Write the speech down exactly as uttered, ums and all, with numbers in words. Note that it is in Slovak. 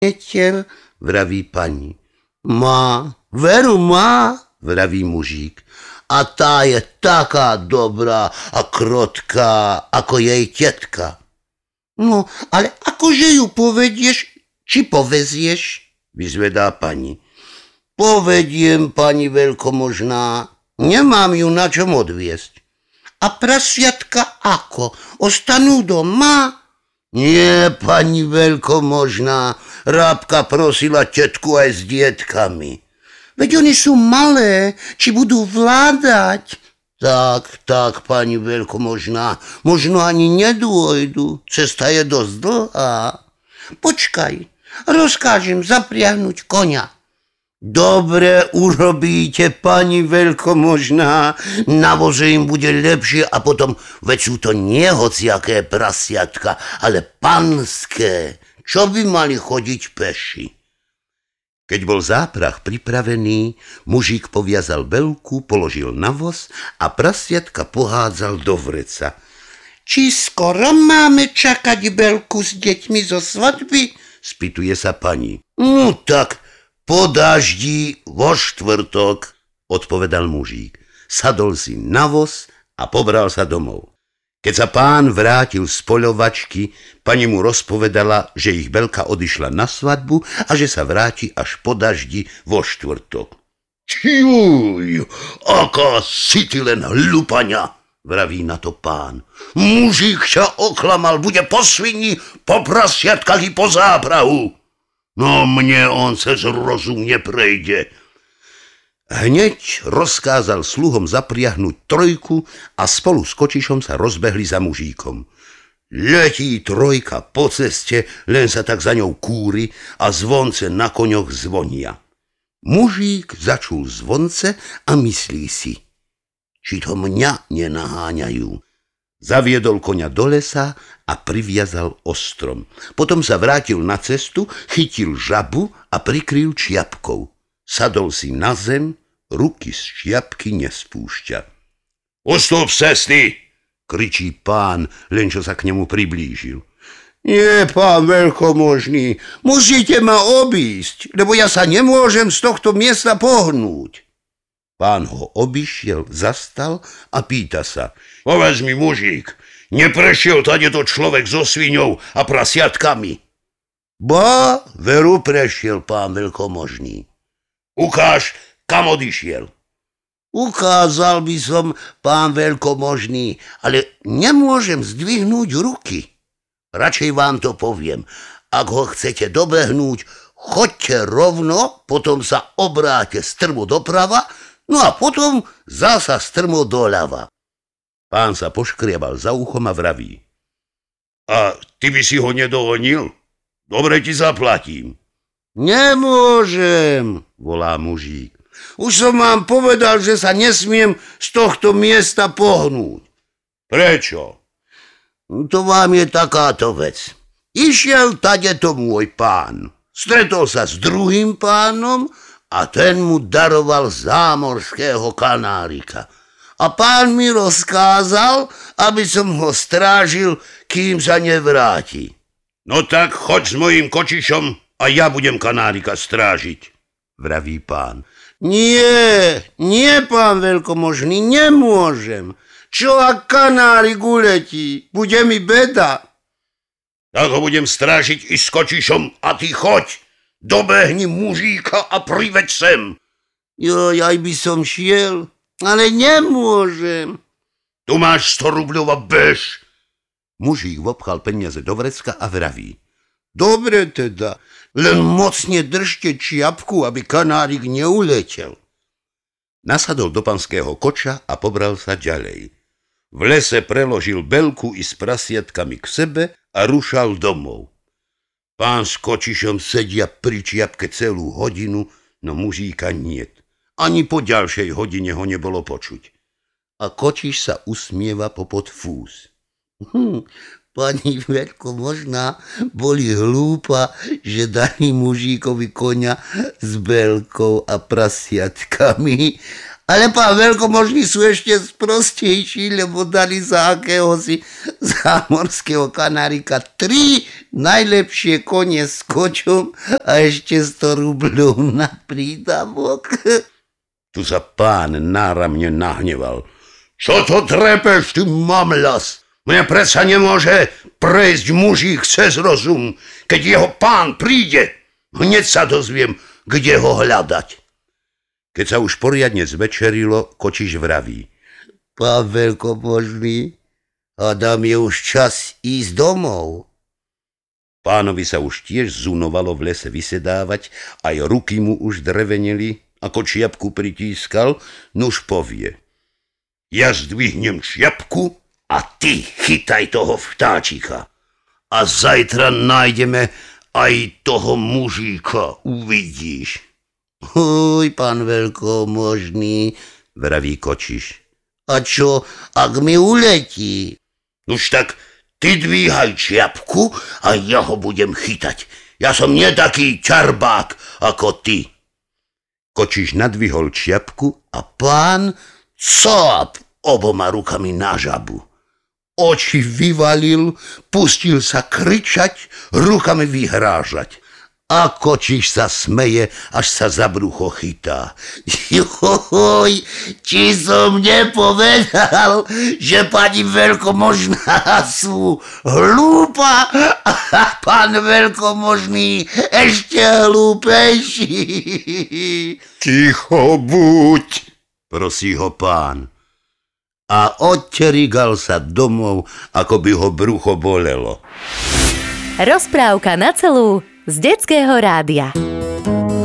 Neteľ, vraví pani. Má, veru má, vraví mužík. A tá je taká dobrá a krotká, ako jej tetka. No, ale akože ju povedieš, či povezieš? Vyzvedá pani. Povediem, pani veľkomožná, nemám ju na čom odviesť. A prasiatka ako? Ostanú doma? Nie, pani veľkomožná, Rábka prosila tetku aj s dietkami. Veď oni sú malé, či budú vládať? Tak, tak, pani veľkomožná, možno ani nedôjdu, cesta je dosť dlhá. Počkaj, rozkážem zapriahnuť koňa. Dobre urobíte, pani veľkomožná, na voze im bude lepšie a potom, veď sú to nie hociaké prasiatka, ale panské, čo by mali chodiť peši. Keď bol záprah pripravený, mužík poviazal belku, položil na voz a prasiatka pohádzal do vreca. Či skoro máme čakať belku s deťmi zo svadby? Spýtuje sa pani. No tak, po daždi vo štvrtok, odpovedal mužík. Sadol si na voz a pobral sa domov. Keď sa pán vrátil z poľovačky, pani mu rozpovedala, že ich belka odišla na svadbu a že sa vráti až po daždi vo štvrtok. Čuj, aká si ty len hlupaňa, vraví na to pán. Mužík ťa oklamal, bude po svini, po prasiatkách i po záprahu. No mne on cez rozum neprejde. Hneď rozkázal sluhom zapriahnuť trojku a spolu s kočišom sa rozbehli za mužíkom. Letí trojka po ceste, len sa tak za ňou kúri a zvonce na koňoch zvonia. Mužík začul zvonce a myslí si, či to mňa nenaháňajú. Zaviedol koňa do lesa a priviazal ostrom. Potom sa vrátil na cestu, chytil žabu a prikryl čiapkou. Sadol si na zem, ruky z čiapky nespúšťa. Ustúp z cesty, kričí pán, len čo sa k nemu priblížil. Nie, pán veľkomožný, musíte ma obísť, lebo ja sa nemôžem z tohto miesta pohnúť. Pán ho obišiel, zastal a pýta sa. Povedz mi, mužík, neprešiel tadeto človek so sviňou a prasiatkami? Ba, veru prešiel, pán veľkomožný. Ukáž, kam odišiel? Ukázal by som, pán veľkomožný, ale nemôžem zdvihnúť ruky. Radšej vám to poviem. Ak ho chcete dobehnúť, choďte rovno, potom sa obráte strmo doprava, no a potom zasa strmo doľava. Pán sa poškriabal za uchom a vraví. A ty by si ho nedohonil? Dobre ti zaplatím. Nemôžem, volá mužík. Už som vám povedal, že sa nesmiem z tohto miesta pohnúť. Prečo? To vám je takáto vec. Išiel tadeto môj pán. Stretol sa s druhým pánom a ten mu daroval zámorského kanárika. A pán mi rozkázal, aby som ho strážil, kým sa nevráti. No tak choď s mojím kočišom a ja budem kanárika strážiť, vraví pán. Nie, nie, pán veľkomožný, nemôžem. Čo ak kanárik uletí? Bude mi beda. Tak ho budem strážiť i s kočišom a ty choď. Dobehni mužíka a priveď sem. Jo, aj by som šiel, ale nemôžem. Tu máš sto rubľov a bež. Mužík vopchal peniaze do vrecka a vraví. Dobre teda, len mocne držte čiapku, aby kanárik neuletel. Nasadol do panského koča a pobral sa ďalej. V lese preložil belku i s prasiatkami k sebe a rušal domov. Pán s kočišom sedia pri čiapke celú hodinu, no mužíka niet. Ani po ďalšej hodine ho nebolo počuť. A kočiš sa usmieva popod fús. Hm, pani veľkomožná boli hlúpa, že dali mužíkovi koňa s belkou a prasiatkami Ale pán veľkomožný sú ešte sprostejší, lebo dali za akéhosi zámorského kanárika tri najlepšie konie s kočom a ešte sto rubľov na prídavok. Tu sa pán náramne nahneval. Čo to trepeš, ty mamlas? Mne predsa nemôže prejsť mužík cez rozum, keď jeho pán príde. Hneď sa dozviem, kde ho hľadať. Keď sa už poriadne zvečerilo, Kočiš vraví. Pán veľkomožný, Adam, je už čas ísť domov. Pánovi sa už tiež zunovalo v lese vysedávať, aj ruky mu už dreveneli, ako čiapku pritískal, nuž povie. Ja zdvihnem čiapku a ty chytaj toho vtáčika. A zajtra nájdeme aj toho mužíka, uvidíš. Uj, pán veľkomožný, vraví Kočiš. A čo, ak mi uletí? Nuž tak ty dvíhaj čiapku a ja ho budem chytať. Ja som nie taký čarbák ako ty. Kočiš nadvihol čiapku a pán cop oboma rukami na žabu. Oči vyvalil, pustil sa kričať, rukami vyhrážať. A Kočiš sa smeje, až sa za brucho chytá. Joj, či som nepovedal, že pani veľkomožná sú hlúpa a pán veľkomožný ešte hlúpejší. Ticho buď, prosí ho pán. A odterigal sa domov, ako by ho brucho bolelo. Rozprávka na celú z Detského rádia.